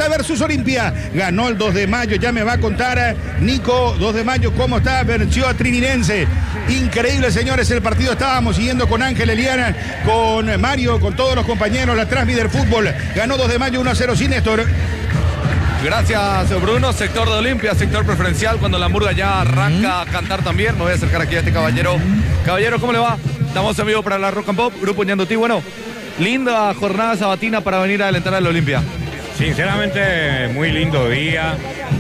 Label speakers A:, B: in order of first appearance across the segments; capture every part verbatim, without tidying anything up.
A: Libertad versus Olimpia. Ganó el dos de mayo, ya me va a contar Nico, dos de mayo, cómo está, venció a Trininense. Increíble, señores, el partido estábamos siguiendo con Ángel Eliana, con Mario, con todos los compañeros, la Transmi del fútbol. Ganó dos de mayo uno a cero, sí, Néstor.
B: Gracias, Bruno. Sector de Olimpia, sector preferencial. Cuando la murga ya arranca a cantar también. Me voy a acercar aquí a este caballero. Caballero, ¿cómo le va? Estamos en vivo para la Rock and Pop, Grupo Ñandutí. Bueno, linda jornada sabatina para venir a alentar a la Olimpia.
C: Sinceramente, muy lindo día.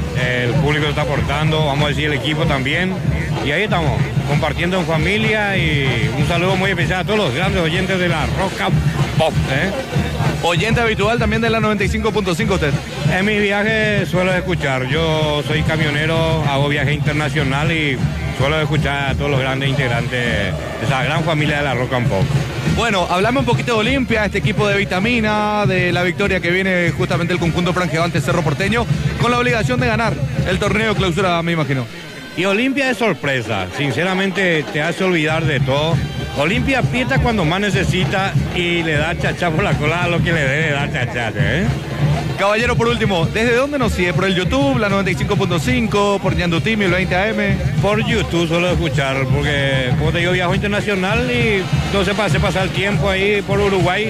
C: El público está aportando, vamos a decir el equipo también. Y ahí estamos, compartiendo en familia. Y un saludo muy especial a todos los grandes oyentes de la Rock and Pop, ¿eh?
B: Oyente habitual también de la noventa y cinco punto cinco usted.
C: En mi viaje suelo escuchar, yo soy camionero, hago viaje internacional y suelo escuchar a todos los grandes integrantes de esa gran familia de la Rock and Pop.
B: Bueno, hablame un poquito de Olimpia, este equipo de Vitamina, de la victoria que viene justamente el conjunto franjevante Cerro Porteño, con la obligación de ganar el torneo de clausura, me imagino.
C: Y Olimpia es sorpresa, sinceramente te hace olvidar de todo. Olimpia aprieta cuando más necesita y le da chachá por la cola a lo que le debe dar chachá, ¿eh?
B: Caballero, por último, ¿desde dónde nos sigue? ¿Por el YouTube, la noventa y cinco punto cinco, por Ñandutí, mil veinte A M?
C: Por YouTube suelo escuchar, porque como te digo, viajo internacional y entonces pasé pasar el tiempo ahí por Uruguay.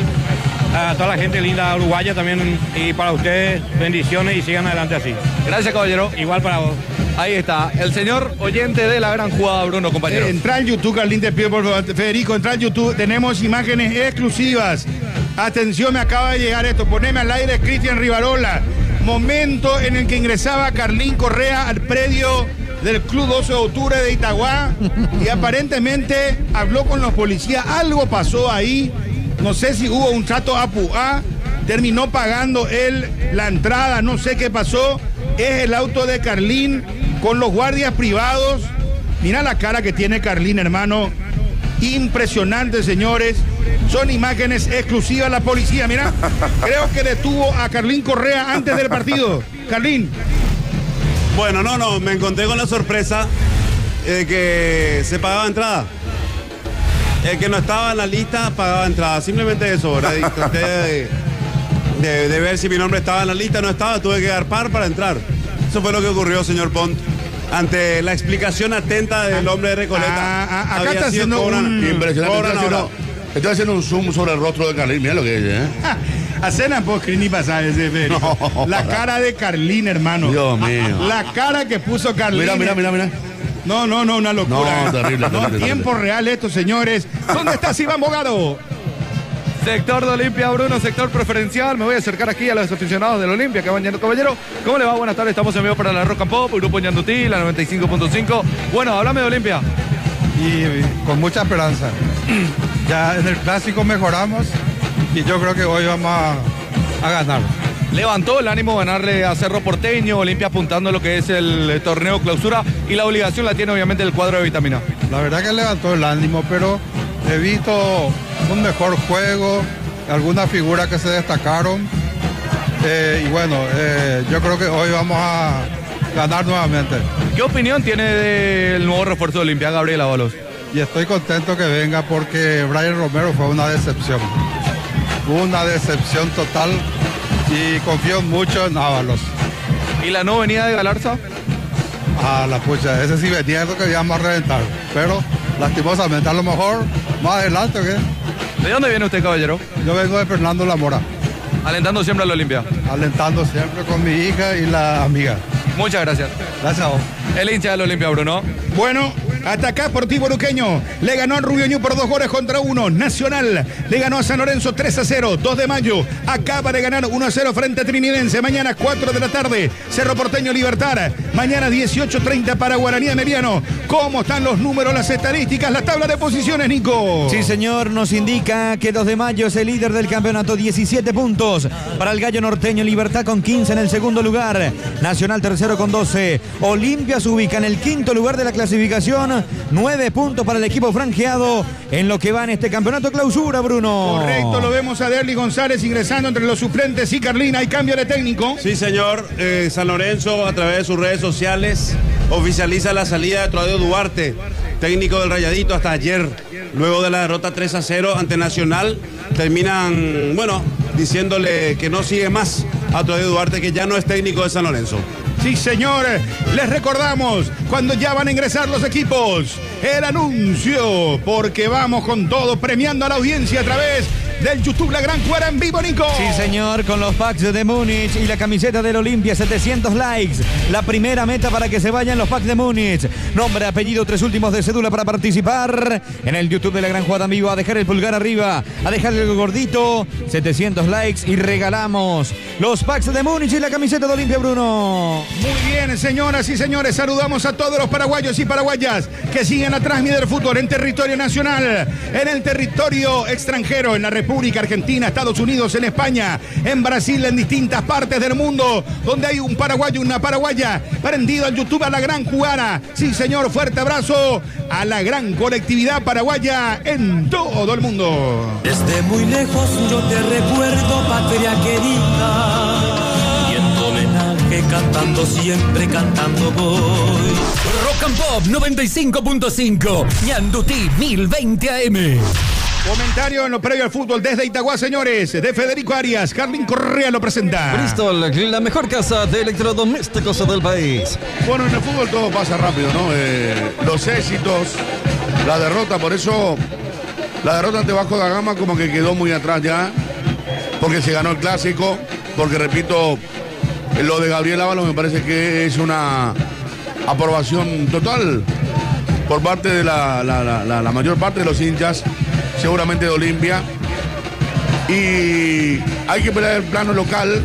C: A toda la gente linda uruguaya también, y para ustedes, bendiciones y sigan adelante así.
B: Gracias, caballero.
C: Igual para vos.
B: Ahí está, el señor oyente de la gran jugada, Bruno, compañero.
A: Eh, entra al YouTube, Carlín, te pido por favor, Federico, entra al YouTube, tenemos imágenes exclusivas. Atención, me acaba de llegar esto, poneme al aire Cristian Rivarola. Momento en el que ingresaba Carlín Correa al predio del Club doce de octubre de Itagua y aparentemente habló con los policías, algo pasó ahí, no sé si hubo un trato apuá, terminó pagando él la entrada, no sé qué pasó, es el auto de Carlín con los guardias privados. Mira la cara que tiene Carlín, hermano, impresionante, señores. Son imágenes exclusivas de la policía, mira. Creo que detuvo a Carlín Correa antes del partido. Carlín.
D: Bueno, no, no, me encontré con la sorpresa de que se pagaba entrada. El que no estaba en la lista pagaba entrada, simplemente eso, ¿verdad? Y traté de, de, de ver si mi nombre estaba en la lista, no estaba, tuve que dar par para entrar. Eso fue lo que ocurrió, señor Pont. Ante la explicación atenta del hombre de Recoleta.
A: Ah, ah, acá está haciendo un...
E: Impresionante. Estoy haciendo, estoy haciendo un zoom sobre el rostro de Carlín, mira lo que es, ¿eh?
A: A cena pues ni pasar ese Federico. No. La cara de Carlín, hermano.
E: Dios mío.
A: La cara que puso Carlín.
E: Mira, mira, mira, mira.
A: No, no, no, una locura.
E: No, terrible,
A: No,
E: terrible,
A: tiempo
E: terrible.
A: real esto, señores. ¿Dónde está Iván Bogado?
B: Sector de Olimpia, Bruno, sector preferencial. Me voy a acercar aquí a los aficionados del Olimpia, caballero. ¿Cómo le va? Buenas tardes, estamos en vivo para la Rock and Pop, Grupo Ñandutí, la noventa y cinco punto cinco. Bueno, háblame de Olimpia.
F: Y con mucha esperanza. Ya en el clásico mejoramos y yo creo que hoy vamos a, a ganar.
B: Levantó el ánimo ganarle a Cerro Porteño, Olimpia apuntando a lo que es el torneo clausura, y la obligación la tiene obviamente el cuadro de Vitamina.
F: La verdad que levantó el ánimo, pero he visto un mejor juego, algunas figuras que se destacaron. Eh, y bueno, eh, yo creo que hoy vamos a ganar nuevamente.
B: ¿Qué opinión tiene del nuevo refuerzo de Olimpia, Gabriel Ábalos?
F: Y estoy contento que venga porque Brian Romero fue una decepción. Una decepción total y confío mucho en Ábalos.
B: ¿Y la no venida de Galarza?
F: Ah, la pucha, ese sí venía lo que íbamos a reventar. Pero lastimosamente, a lo mejor más adelante, ¿o qué?
B: ¿De dónde viene usted, caballero?
F: Yo vengo de Fernando Lamora.
B: Alentando siempre a la Olimpia.
F: Alentando siempre con mi hija y la amiga.
B: Muchas gracias.
F: Gracias a vos.
B: El hincha de la Olimpia, Bruno.
A: Bueno, hasta acá Sportivo Luqueño. Le ganó al Rubio Ñu por dos goles contra uno. Nacional le ganó a San Lorenzo tres a cero. dos de mayo. Acaba de ganar uno a cero frente a Trinidense. Mañana cuatro de la tarde. Cerro Porteño Libertad. Mañana dieciocho treinta para Guaraní de Meriano. ¿Cómo están los números, las estadísticas, la tabla de posiciones, Nico?
G: Sí, señor. Nos indica que dos de mayo es el líder del campeonato. diecisiete puntos para el Gallo Norteño. Libertad con quince en el segundo lugar. Nacional tercero con doce. Olimpia se ubica en el quinto lugar de la clasificación. nueve puntos para el equipo franjeado en lo que va en este campeonato clausura, Bruno.
A: Correcto, lo vemos a Derly González ingresando entre los suplentes y Carlín. Hay cambio de técnico.
D: Sí, señor. Eh, San Lorenzo, a través de sus redes sociales, oficializa la salida de Claudio Duarte, técnico del Rayadito, hasta ayer. Luego de la derrota tres a cero ante Nacional, terminan, bueno, diciéndole que no sigue más a través de Duarte, que ya no es técnico de San Lorenzo.
A: Sí, señor. Les recordamos cuando ya van a ingresar los equipos. El anuncio, porque vamos con todo, premiando a la audiencia a través del YouTube La Gran Jugada en vivo, Nico.
G: Sí, señor, con los packs de Múnich y la camiseta del Olimpia, setecientos likes. La primera meta para que se vayan los packs de Múnich. Nombre, apellido, tres últimos de cédula para participar en el YouTube de La Gran Jugada en vivo. A dejar el pulgar arriba, a dejar el gordito, setecientos likes y regalamos los packs de Múnich y la camiseta de Olimpia, Bruno.
A: Muy bien, señoras y señores, saludamos a todos los paraguayos y paraguayas que siguen atrás del fútbol en territorio nacional, en el territorio extranjero, en la República Argentina, Estados Unidos, en España, en Brasil, en distintas partes del mundo, donde hay un paraguayo, una paraguaya, prendido al YouTube a La Gran Jugada. Sí, señor, fuerte abrazo a la gran colectividad paraguaya en todo el mundo.
H: Desde muy lejos yo te recuerdo, patria querida, y en tu homenaje cantando, siempre cantando voy.
I: Rock and Pop noventa y cinco punto cinco, Ñandutí mil veinte A M.
A: Comentario en lo previo al fútbol desde Itagua, señores, de Federico Arias. Carlín Correa lo presenta.
J: Bristol, la mejor casa de electrodomésticos del país.
E: Bueno, en el fútbol todo pasa rápido, ¿no? Eh, los éxitos, la derrota, por eso la derrota ante Vasco da Gama como que quedó muy atrás ya, porque se ganó el clásico, porque repito, lo de Gabriel Ábalos me parece que es una aprobación total por parte de la, la, la, la, la mayor parte de los hinchas, seguramente de Olimpia, y hay que pelear el plano local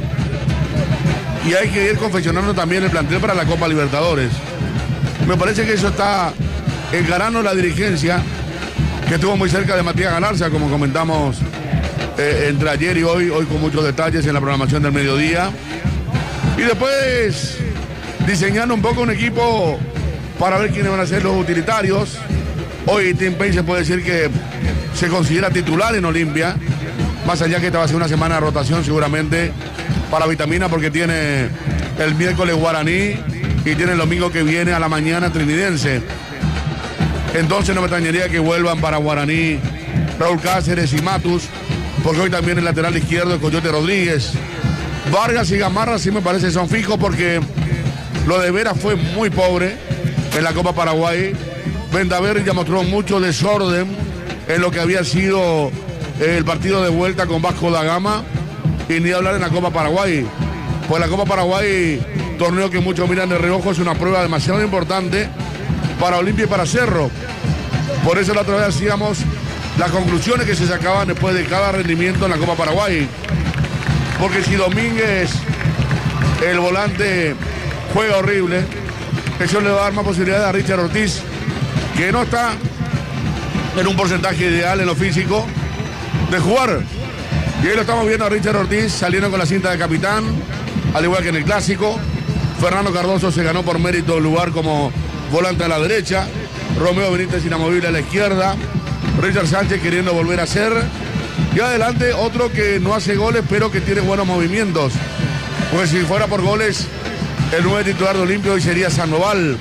E: y hay que ir confeccionando también el plantel para la Copa Libertadores. Me parece que eso está encarando la dirigencia, que estuvo muy cerca de Matías Galarza, como comentamos eh, entre ayer y hoy, hoy con muchos detalles en la programación del mediodía, y después diseñando un poco un equipo para ver quiénes van a ser los utilitarios. Hoy Tim Payne se puede decir que se considera titular en Olimpia, más allá que esta va a ser una semana de rotación seguramente para Vitamina, porque tiene el miércoles Guaraní y tiene el domingo que viene a la mañana Trinidense. Entonces no me extrañaría que vuelvan para Guaraní Raúl Cáceres y Matus, porque hoy también el lateral izquierdo el Coyote Rodríguez. Vargas y Gamarra sí me parece son fijos, porque lo de Vera fue muy pobre en la Copa Paraguay. Vendaver ya mostró mucho desorden en lo que había sido el partido de vuelta con Vasco da Gama, y ni hablar en la Copa Paraguay. Pues la Copa Paraguay, torneo que muchos miran de reojo, es una prueba demasiado importante para Olimpia y para Cerro. Por eso la otra vez hacíamos las conclusiones que se sacaban después de cada rendimiento en la Copa Paraguay. Porque si Domínguez, el volante, juega horrible, eso le va a dar más posibilidades a Richard Ortiz, que no está en un porcentaje ideal en lo físico de jugar. Y ahí lo estamos viendo a Richard Ortiz saliendo con la cinta de capitán, al igual que en el clásico. Fernando Cardoso se ganó por mérito el lugar como volante a la derecha. Romeo Benítez inamovible a la izquierda. Richard Sánchez queriendo volver a ser. Y adelante otro que no hace goles, pero que tiene buenos movimientos. Pues si fuera por goles, el nuevo titular de Olimpia hoy sería Sandoval.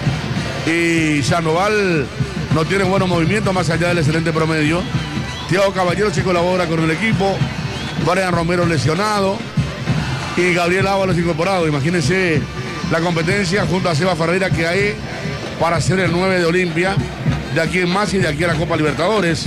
E: Y Sandoval no tiene buenos movimientos más allá del excelente promedio. Thiago Caballero sí colabora con el equipo. Brian Romero lesionado. Y Gabriel Ábalos incorporado. Imagínense la competencia junto a Seba Ferreira que hay para ser el nueve de Olimpia, de aquí en más y de aquí a la Copa Libertadores.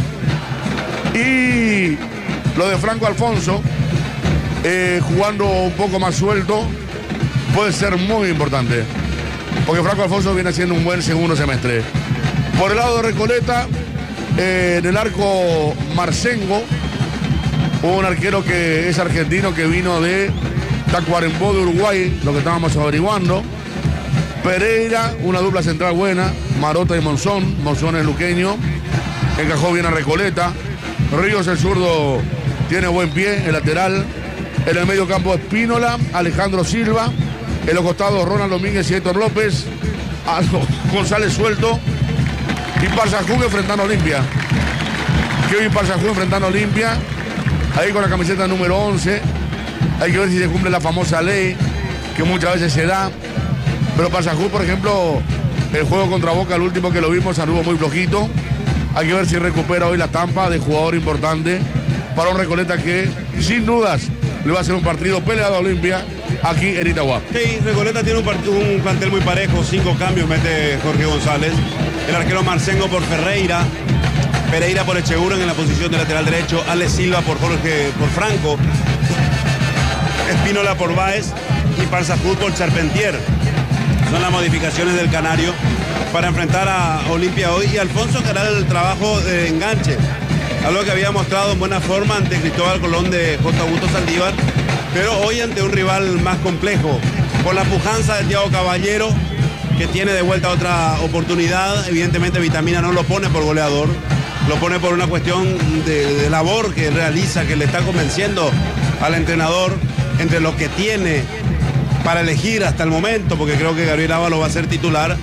E: Y lo de Franco Alfonso, eh, jugando un poco más suelto, puede ser muy importante, porque Franco Alfonso viene haciendo un buen segundo semestre. Por el lado de Recoleta, eh, en el arco Marcengo, un arquero que es argentino, que vino de Tacuarembó de Uruguay, lo que estábamos averiguando. Pereira, una dupla central buena, Marota y Monzón. Monzón es luqueño, encajó bien a Recoleta. Ríos, el zurdo, tiene buen pie, el lateral. En el medio campo Espínola, Alejandro Silva. En los costados Ronald Domínguez y Héctor López. González suelto. Y Parzajú enfrentando a Olimpia. Kevin Parzajú enfrentando a Olimpia. Ahí con la camiseta número once. Hay que ver si se cumple la famosa ley que muchas veces se da. Pero Parzajú, por ejemplo, el juego contra Boca, el último que lo vimos, anduvo muy flojito. Hay que ver si recupera hoy la tampa de jugador importante para un Recoleta que, sin dudas, le va a hacer un partido peleado a Olimpia aquí en Itagua.
D: Sí, Recoleta tiene un, part- un plantel muy parejo, cinco cambios mete Jorge González, el arquero Marcengo por Ferreira, Pereira por Echeguren en la posición de lateral derecho, Alex Silva por Jorge, por Franco, Espínola por Báez y Parsafut por Charpentier. Son las modificaciones del Canario para enfrentar a Olimpia hoy, y Alfonso que hará el trabajo de enganche, algo que había mostrado en buena forma ante Cristóbal Colón de J. Augusto Saldívar, pero hoy ante un rival más complejo, con la pujanza de Thiago Caballero, que tiene de vuelta otra oportunidad. Evidentemente Vitamina no lo pone por goleador, lo pone por una cuestión de, de labor que realiza, que le está convenciendo al entrenador entre lo que tiene para elegir hasta el momento, porque creo que Gabriel Ábalos va a ser titular,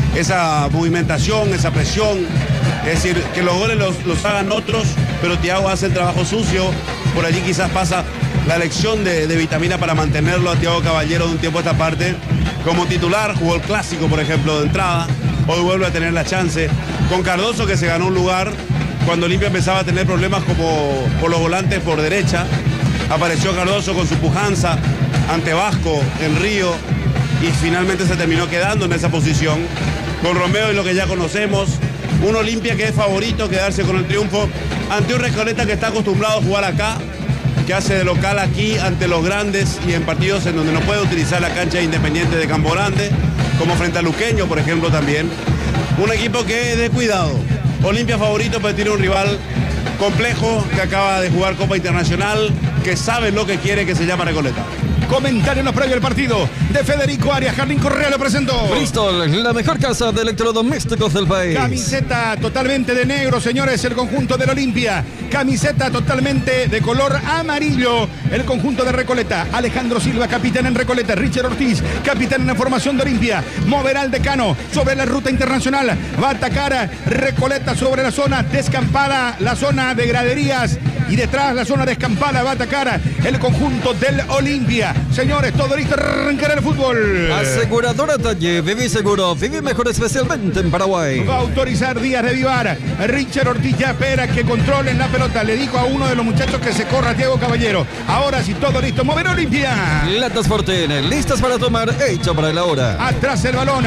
D: esa movimentación, esa presión, es decir, que los goles los, los hagan otros, pero Thiago hace el trabajo sucio. Por allí quizás pasa la elección de, de Vitamina para mantenerlo a Thiago Caballero de un tiempo a esta parte como titular. Jugó el clásico, por ejemplo, de entrada, hoy vuelve a tener la chance, con Cardoso que se ganó un lugar cuando Olimpia empezaba a tener problemas como por los volantes por derecha. Apareció Cardoso con su pujanza ante Vasco en Río y finalmente se terminó quedando en esa posición. Con Romeo y lo que ya conocemos, un Olimpia que es favorito quedarse con el triunfo ante un Recoleta que está acostumbrado a jugar acá, que hace de local aquí ante los grandes y en partidos en donde no puede utilizar la cancha de Independiente de Campo Grande, como frente a Luqueño, por ejemplo, también. Un equipo que es de cuidado. Olimpia favorito, pero tiene un rival complejo que acaba de jugar Copa Internacional, que sabe lo que quiere, que se llama Recoleta.
A: Comentario en los previos del partido de Federico Arias. Jardín Correa lo presentó.
J: Bristol, la mejor casa de electrodomésticos del país.
A: Camiseta totalmente de negro, señores, el conjunto del Olimpia. Camiseta totalmente de color amarillo, el conjunto de Recoleta. Alejandro Silva, capitán en Recoleta. Richard Ortiz, capitán en la formación de Olimpia. Moverá al decano sobre la ruta internacional. Va a atacar Recoleta sobre la zona descampada, la zona de graderías. Y detrás la zona descampada va a atacar el conjunto del Olimpia. Señores, todo listo, arrancar el fútbol.
J: Aseguradora Talle, viví seguro, viví mejor especialmente en Paraguay.
A: Va a autorizar Díaz de Vivar. Richard Ortiz ya espera que controlen la pelota. Le dijo a uno de los muchachos que se corra, Thiago Caballero. Ahora sí, todo listo, mover Olimpia.
J: Latas Fortín, listas para tomar, hecho para la hora.
A: Atrás el balón,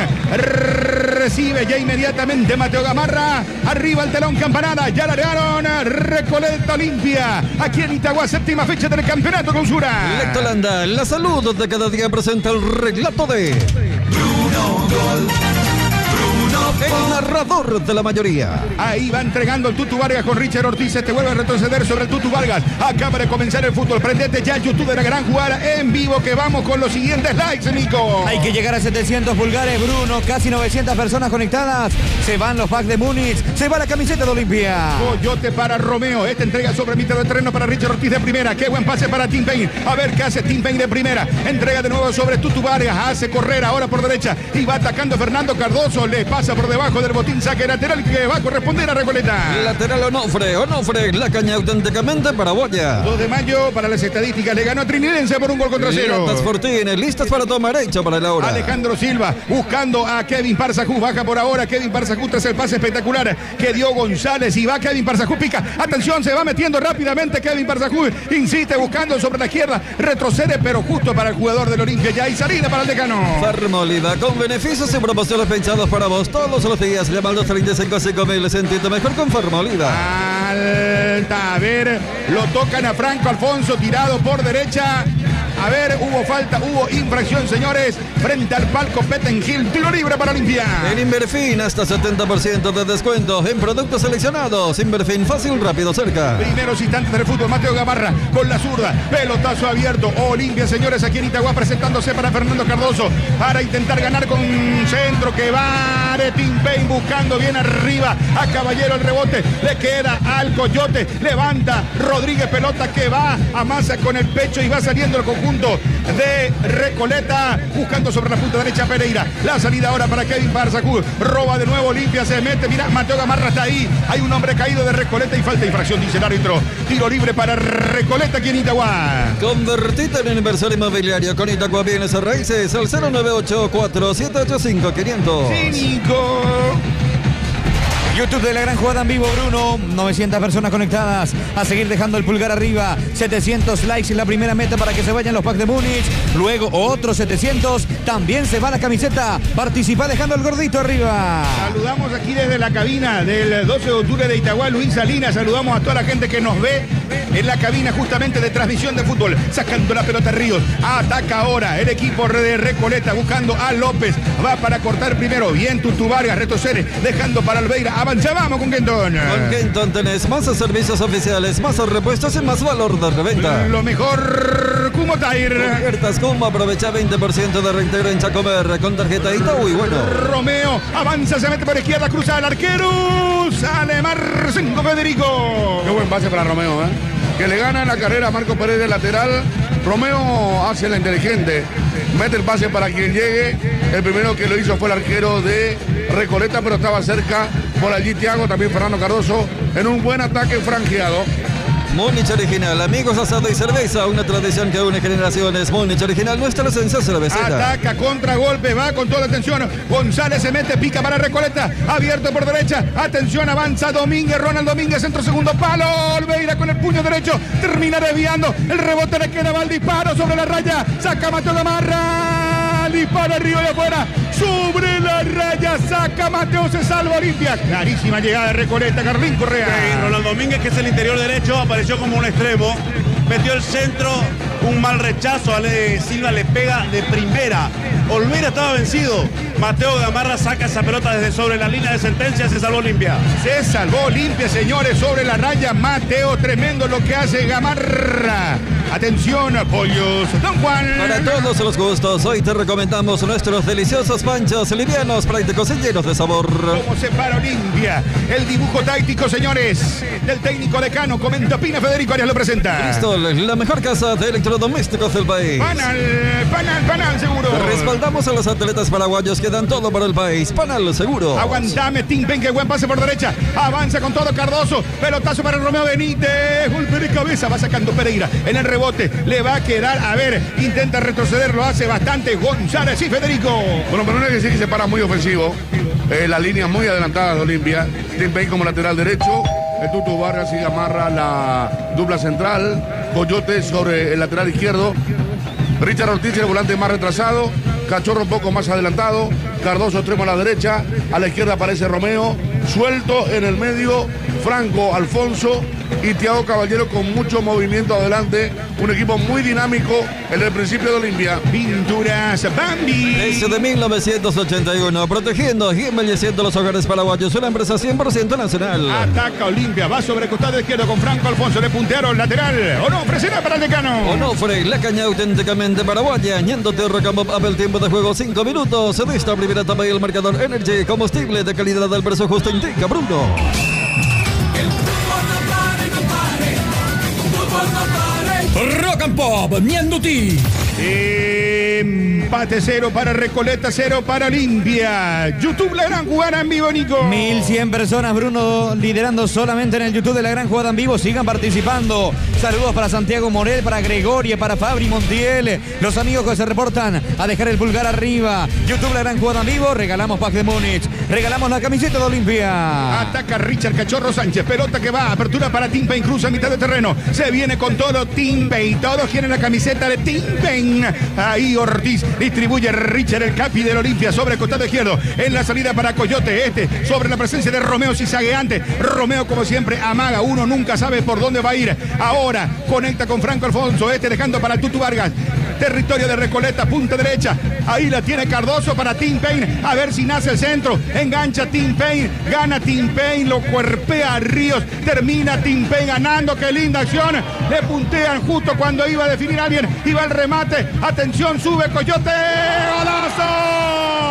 A: recibe ya inmediatamente Mateo Gamarra. Arriba el telón, campanada, ya largaron. Recoleta Olimpia, aquí en Itagua, séptima fecha del campeonato Clausura.
J: Lectolanda, la salud de cada día presenta el relato de Bruno Gol. El narrador de la mayoría.
A: Ahí va entregando el Tutu Vargas con Richard Ortiz. Este vuelve a retroceder sobre el Tutu Vargas. Acaba de comenzar el fútbol. Prendete ya el YouTube de la gran jugada en vivo, que vamos con los siguientes likes, Nico.
G: Hay que llegar a setecientos pulgares, Bruno. Casi novecientas personas conectadas. Se van los packs de Múnich. Se va la camiseta de Olimpia.
A: Coyote para Romeo. Esta entrega sobre mitad del terreno para Richard Ortiz de primera. Qué buen pase para Tim Payne. A ver qué hace Tim Payne de primera. Entrega de nuevo sobre Tutu Vargas. Hace correr ahora por derecha. Y va atacando Fernando Cardoso. Le pasa por debajo del botín, saque lateral que va a corresponder a Recoleta.
J: Lateral Onofre, Onofre, la caña auténticamente paraguaya.
A: dos de mayo para las estadísticas, le ganó a Trinidense por un gol contra cero.
J: Latas Fortines, listas para tomar, hecho para la hora.
A: Alejandro Silva buscando a Kevin Parsajú, baja por ahora Kevin Parsajú tras el pase espectacular que dio González, y va Kevin Parsajú, pica, atención, se va metiendo rápidamente Kevin Parsajú, insiste buscando sobre la izquierda, retrocede pero justo para el jugador del Olimpia, ya hay salida para el decano.
J: Farmolida, con beneficios y promociones pensados para vos todos los días. Llama al dos treinta y cinco cinco mil, sentido mejor con Farmolida.
A: Alta, a ver, lo tocan a Franco Alfonso, tirado por derecha. A ver, hubo falta, hubo infracción, señores, frente al palco Pettengill, tiro libre para Olimpia.
J: En Inverfin, hasta setenta por ciento de descuento en productos seleccionados. Inverfin, fácil, rápido, cerca.
A: Primeros instantes del fútbol, Mateo Gamarra con la zurda, pelotazo abierto. Olimpia, señores, aquí en Itagua, presentándose para Fernando Cardoso, para intentar ganar con un centro que va de Tim Payne, buscando bien arriba a Caballero, el rebote, le queda al Coyote, levanta Rodríguez, pelota que va, amasa con el pecho y va saliendo el conjunto de Recoleta, buscando sobre la punta derecha Pereira. La salida ahora para Kevin Parsajú, roba de nuevo Olimpia, se mete, mira, Mateo Gamarra está ahí, hay un hombre caído de Recoleta y falta infracción, dice el árbitro. Tiro libre para Recoleta aquí en Itagua.
J: Convertite en inversor inmobiliario con Itagua Bienes Raíces al cero nueve ocho cuatro siete ocho cinco quinientos.
A: Cínico.
G: YouTube de la gran jugada en vivo, Bruno. novecientas personas conectadas. A seguir dejando el pulgar arriba. setecientos likes en la primera meta para que se vayan los packs de Múnich. Luego otros setecientos. También se va la camiseta. Participa dejando el gordito arriba.
A: Saludamos aquí desde la cabina del doce de octubre de Itagua, Luis Salinas. Saludamos a toda la gente que nos ve en la cabina justamente de transmisión de fútbol. Sacando la pelota Ríos. Ataca ahora el equipo de Recoleta buscando a López. Va para cortar primero. Bien Tutu Vargas. Retrocede. Dejando para Alveira. Avanzamos con Kenton.
J: Con Kenton tenés más servicios oficiales, más repuestos y más valor de reventa.
A: Lo mejor, Kumo Tire.
J: Ofertas Kumo, aprovecha veinte por ciento de reintegro en Chacomer con tarjeta Itaú y bueno.
A: Romeo avanza, se mete por izquierda, cruza al arquero. Sale Marcinco Federico.
E: Qué buen pase para Romeo, ¿eh? Que le gana en la carrera a Marco Pérez de lateral. Romeo hace la inteligente. Mete el pase para quien llegue. El primero que lo hizo fue el arquero de Recoleta, pero estaba cerca por allí Thiago, también Fernando Cardoso, en un buen ataque franqueado.
J: Múnich Original, amigos, asado y cerveza, una tradición que une generaciones. Múnich Original, nuestra esencia cervecera.
A: Ataca, contragolpe, va con toda la atención. González se mete, pica para Recoleta, abierto por derecha. Atención, avanza Domínguez, Ronald Domínguez, centro segundo palo. Olveira con el puño derecho, termina desviando. El rebote le queda, va el disparo sobre la raya. Saca Mateo Gamarra. Dispara arriba y afuera. Sobre la raya, saca Mateo, se salva Olimpia. Clarísima llegada de Recoleta, Carlín Correa.
D: Sí, Ronald Domínguez, que es el interior derecho, apareció como un extremo. Metió el centro, un mal rechazo. Ale Silva le pega de primera. Olveira estaba vencido. Mateo Gamarra saca esa pelota desde sobre la línea de sentencia. Se salvó Olimpia.
A: Se salvó Olimpia, señores, sobre la raya. Mateo, tremendo lo que hace Gamarra. Atención, pollos Don Juan.
J: Para todos los gustos, hoy te recomendamos nuestros deliciosos panchos livianos, prácticos y llenos de sabor.
A: ¿Cómo se para Olimpia? El dibujo táctico, señores, del técnico decano. Comenta Pina, Federico Arias lo presenta.
J: Bristol, la mejor casa de electrodomésticos del país.
A: Panal, Panal, Panal, seguro.
J: Respaldamos a los atletas paraguayos que dan todo por el país. Panal, seguro.
A: Aguantame, Tim Ben, que buen pase por derecha. Avanza con todo Cardoso. Pelotazo para Romeo Benítez. Golpe de cabeza, va sacando Pereira. En el rebote le va a quedar, a ver, intenta retroceder, lo hace bastante González y Federico.
E: Bueno, pero no hay que decir que se para muy ofensivo. Eh, la línea muy adelantada de Olimpia. Tim Payne como lateral derecho. El Tutu Vargas y Gamarra la dupla central. Coyote sobre el lateral izquierdo. Richard Ortiz, el volante más retrasado. Cachorro un poco más adelantado. Cardoso extremo a la derecha. A la izquierda aparece Romeo. Suelto en el medio. Franco, Alfonso y Thiago Caballero con mucho movimiento adelante. Un equipo muy dinámico en el principio de Olimpia.
A: Pinturas Bambi.
J: Desde de mil novecientos ochenta y uno, protegiendo y embelleciendo los hogares paraguayos. Una empresa cien por ciento nacional.
A: Ataca Olimpia, va sobre el costado izquierdo con Franco Alfonso. Le puntearon lateral. ¿O no? Ofrecerá para el decano.
J: Onofre, la caña auténticamente paraguaya. Ñándote Rocambop, el tiempo de juego cinco minutos. De esta primera etapa y el marcador Energy, combustible de calidad del precio justo, indica Bruno.
I: Rock and Pop, Ñandutí.
A: Empate cero para Recoleta, cero para Olimpia. YouTube La Gran Jugada en vivo, Nico.
G: mil cien personas, Bruno, liderando solamente en el YouTube de La Gran Jugada en vivo. Sigan participando. Saludos para Santiago Morel, para Gregoria, para Fabri Montiel. Los amigos que se reportan a dejar el pulgar arriba. YouTube La Gran Jugada en vivo. Regalamos pack de Múnich. Regalamos la camiseta de Olimpia.
A: Ataca Richard Cachorro Sánchez. Pelota que va. Apertura para Tim Payne. Cruza a mitad de terreno. Se viene con todo Tim Payne. Todos quieren la camiseta de Tim Payne. Ahí Ortiz distribuye Richard, el capi del Olimpia, sobre el costado izquierdo. En la salida para Coyote. Este sobre la presencia de Romeo Cizagueante. Romeo, como siempre, amaga. Uno nunca sabe por dónde va a ir. Ahora conecta con Franco Alfonso. Este dejando para Tutu Vargas. Territorio de Recoleta, punta derecha. Ahí la tiene Cardoso para Tim Payne. A ver si nace el centro. Engancha Tim Payne. Gana Tim Payne. Lo cuerpea Ríos. Termina Tim Payne ganando. Qué linda acción. Le puntean justo cuando iba a definir a alguien. Iba el remate. Atención, sube Coyote. ¡Golazo!